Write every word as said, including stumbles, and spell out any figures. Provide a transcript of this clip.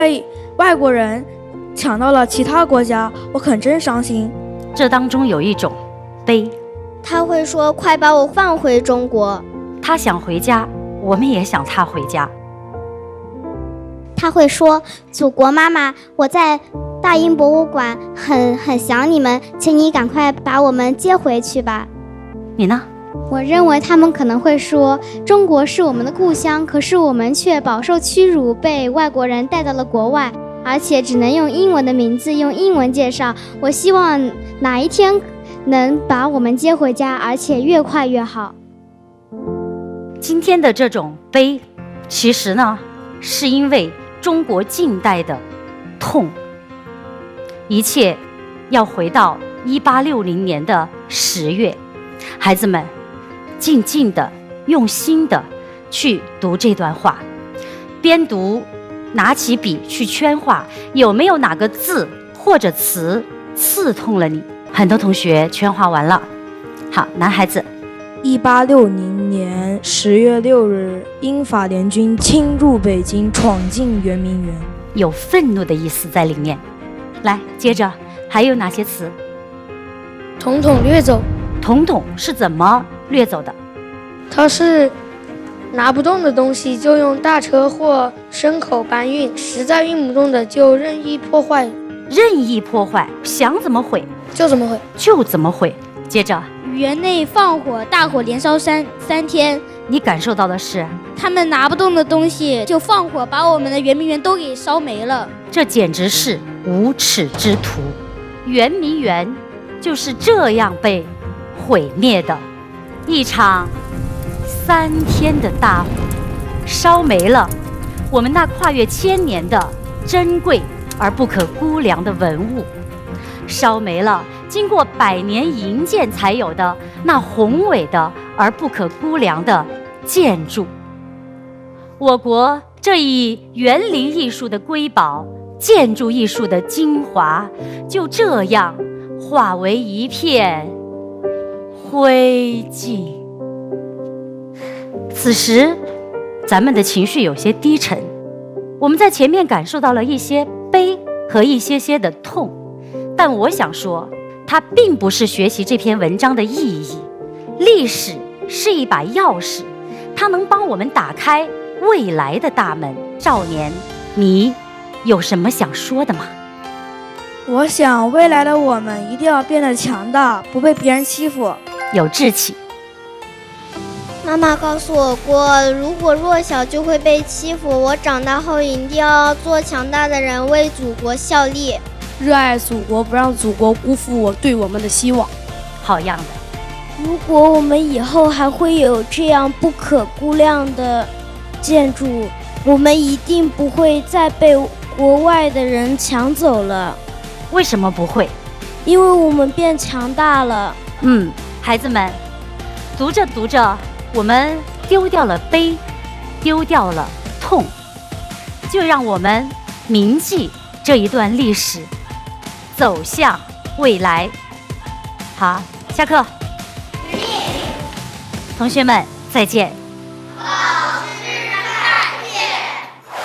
被外国人抢到了其他国家，我可真伤心。 这当中有一种悲， 他会说快把我放回中国。 他想回家，我们也想他回家。 他会说祖国妈妈，我在大英博物馆很很想你们，请你赶快把我们接回去吧。 你呢？ 我认为他们可能会说中国是我们的故乡，可是我们却饱受屈辱，被外国人带到了国外，而且只能用英文的名字，用英文介绍。我希望哪一天能把我们接回家，而且越快越好。 今天的这种悲，其实呢是因为中国近代的痛，一切要回到一八六零年的十月。孩子们静静的用心的去读这段话，边读拿起笔去圈画，有没有哪个字或者词刺痛了你？很多同学圈画完了。好，男孩子， 一八六零年十月六日，英法联军侵入北京，闯进圆明园， 有愤怒的意思在里面。来，接着还有哪些词？ 统统掠走。 统统是怎么掠走的？ 他是拿不动的东西就用大车或牲口搬运，实在运不动的就任意破坏。 任意破坏，想怎么毁就怎么毁， 就怎么毁。接着， 园内放火，大火连烧三三天。 你感受到的是， 他们拿不动的东西就放火，把我们的圆明园都给烧没了。 这简直是无耻之徒！圆明园就是这样被毁灭的，一场三天的大火，烧没了我们那跨越千年的珍贵而不可估量的文物，烧没了经过百年营建才有的那宏伟的而不可估量的建筑。我国这一园林艺术的瑰宝，建筑艺术的精华，就这样化为一片灰烬。此时咱们的情绪有些低沉，我们在前面感受到了一些悲和一些些的痛，但我想说它并不是学习这篇文章的意义。历史是一把钥匙，它能帮我们打开未来的大门。少年，你有什么想说的吗？ 我想未来的我们一定要变得强大，不被别人欺负， 有志气。 妈妈告诉我过，如果弱小就会被欺负，我长大后一定要做强大的人，为祖国效力， 热爱祖国，不让祖国辜负我对我们的希望。 好样的！ 如果我们以后还会有这样不可估量的建筑，我们一定不会再被国外的人抢走了。 为什么不会？ 因为我们变强大了。 嗯，孩子们，读着读着，我们丢掉了悲，丢掉了痛，就让我们铭记这一段历史，走向未来。好，下课。同学们，再见。